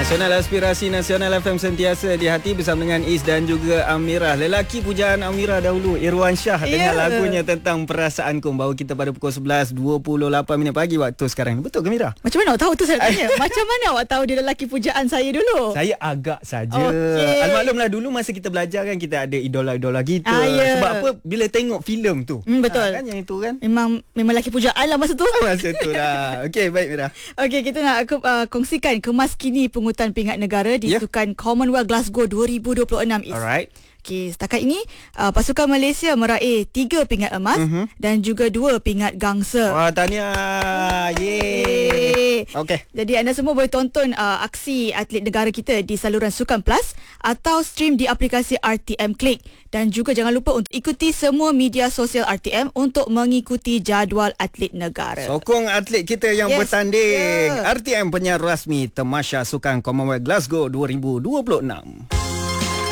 Nasional Aspirasi Nasional FM sentiasa di hati bersama dengan Is dan juga Amirah. Lelaki pujaan Amirah dahulu, Irwansyah dengan lagunya tentang perasaanku, bawa kita pada pukul 11.28 pagi waktu sekarang. Betul ke Amirah? Macam mana awak tahu tu saya tanya? Macam mana awak tahu dia lelaki pujaan saya dulu? Saya agak saja. Okey. Almaklumlah dulu masa kita belajar kan, kita ada idola-idola kita. Sebab apa? Bila tengok filem tu. Betul. Kan yang itu kan? Memang lelaki pujaan lah masa tu. Masa tu lah. Okey, baik Amirah. Okey, kita nak kongsikan kemas kini pungutan pingat negara di Sukan Commonwealth Glasgow 2026. Alright. Okey, setakat ini pasukan Malaysia meraih 3 pingat emas dan juga 2 pingat gangsa. Wah, tahniah. Yeay. Okey. Jadi anda semua boleh tonton aksi atlet negara kita di saluran Sukan Plus atau stream di aplikasi RTM Click. Dan juga jangan lupa untuk ikuti semua media sosial RTM untuk mengikuti jadual atlet negara. Sokong atlet kita yang bertanding. RTM penyiar rasmi Tamasya Sukan Commonwealth Glasgow 2026.